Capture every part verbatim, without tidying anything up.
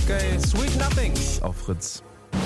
Sky, Sweet Nothings auf Fritz.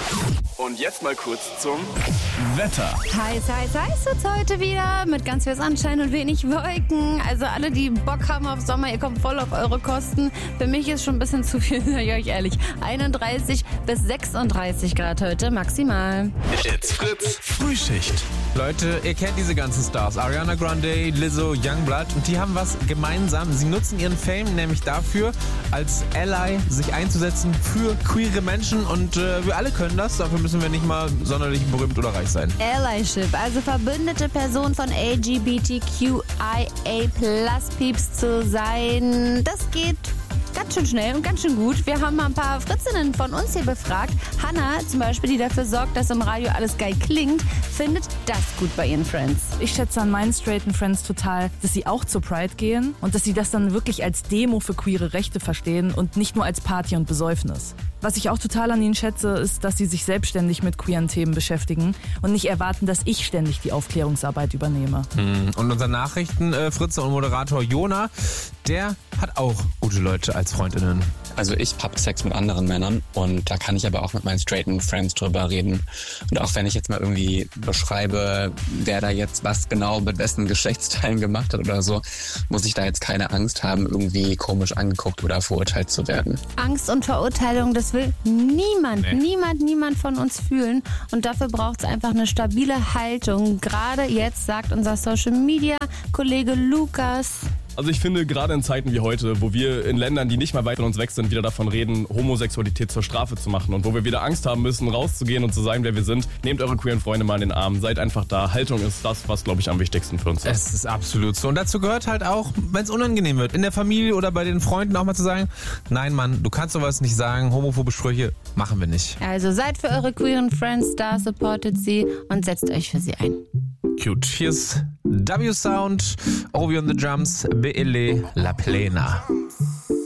Und jetzt mal kurz zum Wetter. Heiß, heiß, heiß wird's heute wieder mit ganz viel Sonnenschein und wenig Wolken. Also alle, die Bock haben auf Sommer, ihr kommt voll auf eure Kosten. Für mich ist schon ein bisschen zu viel, sag ich euch ehrlich. einunddreißig bis sechsunddreißig Grad heute maximal. It's Fritz Frühschicht. Leute, ihr kennt diese ganzen Stars. Ariana Grande, Lizzo, Youngblood. Und die haben was gemeinsam. Sie nutzen ihren Fame nämlich dafür, als Ally sich einzusetzen für queere Menschen. Und äh, wir alle können das. Dafür müssen wir nicht mal sonderlich berühmt oder reich sein. Allyship, also verbündete Person von L G B T Q I A plus Peeps zu sein. Das geht ganz schön schnell und ganz schön gut. Wir haben mal ein paar Fritzinnen von uns hier befragt. Hannah zum Beispiel, die dafür sorgt, dass im Radio alles geil klingt, findet das gut bei ihren Friends. Ich schätze an meinen straighten Friends total, dass sie auch zur Pride gehen und dass sie das dann wirklich als Demo für queere Rechte verstehen und nicht nur als Party und Besäufnis. Was ich auch total an ihnen schätze, ist, dass sie sich selbstständig mit queeren Themen beschäftigen und nicht erwarten, dass ich ständig die Aufklärungsarbeit übernehme. Und unser Nachrichten-Fritze und Moderator Jona, der hat auch gute Leute als Freundinnen. Also ich habe Sex mit anderen Männern und da kann ich aber auch mit meinen straighten Friends drüber reden. Und auch wenn ich jetzt mal irgendwie beschreibe, wer da jetzt was genau mit wessen Geschlechtsteilen gemacht hat oder so, muss ich da jetzt keine Angst haben, irgendwie komisch angeguckt oder verurteilt zu werden. Angst und Verurteilung, das will niemand, Nee. niemand, niemand von uns fühlen. Und dafür braucht es einfach eine stabile Haltung. Gerade jetzt sagt unser Social-Media-Kollege Lukas. Also ich finde, gerade in Zeiten wie heute, wo wir in Ländern, die nicht mal weit von uns weg sind, wieder davon reden, Homosexualität zur Strafe zu machen und wo wir wieder Angst haben müssen, rauszugehen und zu sein, wer wir sind, nehmt eure queeren Freunde mal in den Arm, seid einfach da. Haltung ist das, was, glaube ich, am wichtigsten für uns ist. Es ist absolut so. Und dazu gehört halt auch, wenn es unangenehm wird, in der Familie oder bei den Freunden auch mal zu sagen, nein Mann, du kannst sowas nicht sagen, homophobe Sprüche machen wir nicht. Also seid für eure queeren Friends da, supportet sie und setzt euch für sie ein. Cute. Hier ist W-Sound, Ovi on the Drums, Beile La Plena.